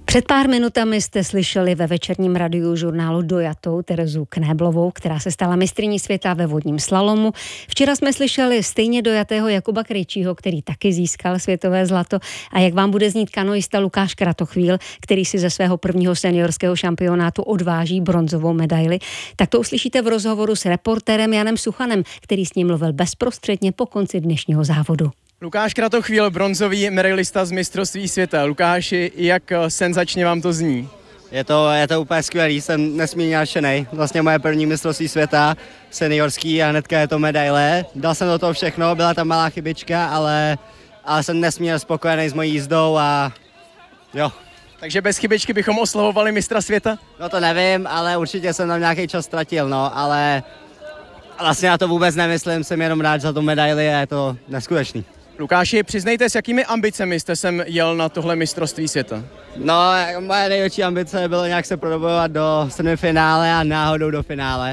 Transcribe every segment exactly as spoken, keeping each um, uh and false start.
Před pár minutami jste slyšeli ve večerním radiožurnálu dojatou Terezu Knéblovou, která se stala mistryní světa ve vodním slalomu. Včera jsme slyšeli stejně dojatého Jakuba Krejčího, který taky získal světové zlato. A jak vám bude znít kanoista Lukáš Kratochvíl, který si ze svého prvního seniorského šampionátu odváží bronzovou medaili, tak to uslyšíte v rozhovoru s reportérem Janem Suchanem, který s ním mluvil bezprostředně po konci dnešního závodu. Lukáš Kratochvíl, bronzový medailista z mistrovství světa. Lukáši, jak senzačně vám to zní? Je to, je to úplně skvělý, jsem nesmírně nadšenej. Vlastně moje první mistrovství světa, seniorský, a hnedka je to medaile. Dal jsem do toho všechno, byla tam malá chybička, ale, ale jsem nesmírně spokojený s mojí jízdou a jo. Takže bez chybičky bychom oslavovali mistra světa? No to nevím, ale určitě jsem tam nějaký čas ztratil, no, ale vlastně na to vůbec nemyslím, jsem jenom rád za tu medaili a je to neskutečný. Lukáši, přiznejte, s jakými ambicemi jste sem jel na tohle mistrovství světa? No, moje největší ambice bylo nějak se prodobovat do semifinále a náhodou do finále,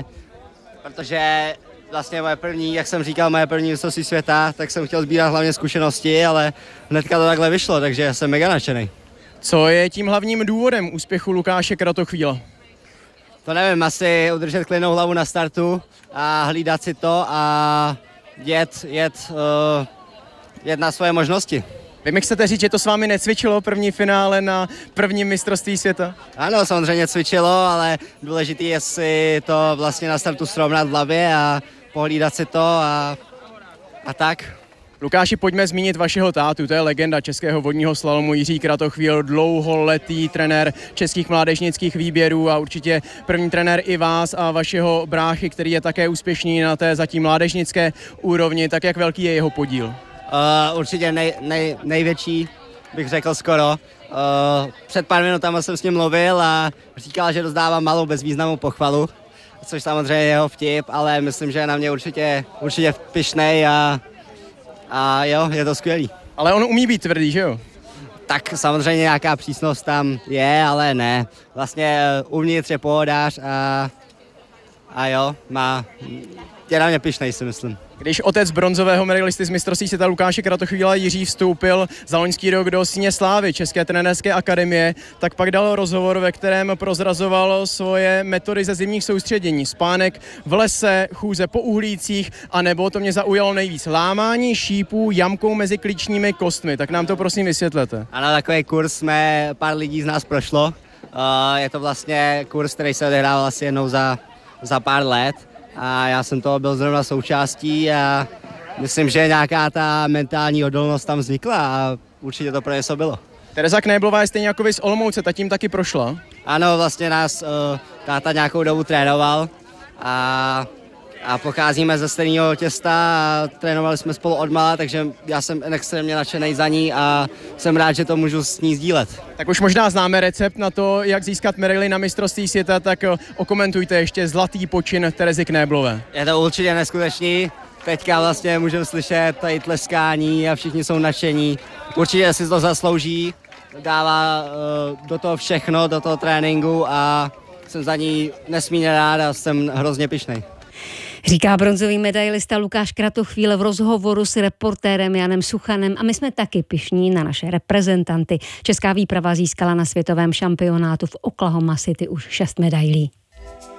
protože vlastně moje první, jak jsem říkal, moje první mistrovství světa, tak jsem chtěl sbírat hlavně zkušenosti, ale hnedka to takhle vyšlo, takže jsem mega nadšený. Co je tím hlavním důvodem úspěchu Lukáše Kratochvíla? To nevím, asi udržet klidnou hlavu na startu a hlídat si to a jet, jet, uh, jet na svoje možnosti. Vy mi chcete říct, že to s vámi necvičilo první finále na prvním mistrovství světa? Ano, samozřejmě cvičilo, ale důležité je si to vlastně na startu srovnat v hlavě a pohlídat si to a, a tak. Lukáši, pojďme zmínit vašeho tátu, to je legenda českého vodního slalomu Jiří Kratochvíl, dlouholetý trenér českých mládežnických výběrů a určitě první trenér i vás a vašeho bráchy, který je také úspěšný na té zatím mládežnické úrovni. Tak jak velký je jeho podíl? Uh, určitě nej, nej, největší, bych řekl skoro. Uh, před pár minutami jsem s ním mluvil a říkal, že rozdávám malou bezvýznamnou pochvalu, což samozřejmě je jeho vtip, ale myslím, že je na mě určitě, určitě pyšnej a A jo, je to skvělý. Ale on umí být tvrdý, že jo? Tak samozřejmě nějaká přísnost tam je, ale ne. Vlastně uvnitř je pohodář a, a jo, má, je na mě pyšnej, si myslím. Když otec bronzového medailisty z mistrovství světa Lukáše Kratochvíla Jiří vstoupil za loňský rok do Síně slávy České trenérské akademie, tak pak dal rozhovor, ve kterém prozrazoval svoje metody ze zimních soustředění. Spánek v lese, chůze po uhlících, anebo to mě zaujalo nejvíc, lámání šípů jamkou mezi klíčními kostmi. Tak nám to prosím vysvětlete. Ano, takový kurz jsme, pár lidí z nás prošlo. Uh, je to vlastně kurz, který se odehrával asi jednou za, za pár let. A já jsem toho byl zrovna součástí a myslím, že nějaká ta mentální odolnost tam vznikla a určitě to pro něco bylo. Tereza Knéblová je stejně jako vy z Olomouce, ta tím taky prošla? Ano, vlastně nás uh, táta nějakou dobu trénoval a, a pocházíme ze stejného těsta a trénovali jsme spolu odmala, takže já jsem extrémně nadšený za ní a jsem rád, že to můžu s ní sdílet. Tak už možná známe recept na to, jak získat medaili na mistrovství světa, tak okomentujte ještě zlatý počin Terezy Knéblové. Je to určitě neskutečný. Teďka vlastně můžeme slyšet tady tleskání a všichni jsou nadšení. Určitě si to zaslouží, dává uh, do toho všechno, do toho tréninku a jsem za ní nesmírně rád a jsem hrozně pyšnej. Říká bronzový medailista Lukáš Kratochvíl v rozhovoru s reportérem Janem Suchanem a my jsme taky pyšní na naše reprezentanty. Česká výprava získala na světovém šampionátu v Oklahoma City už šest medailí.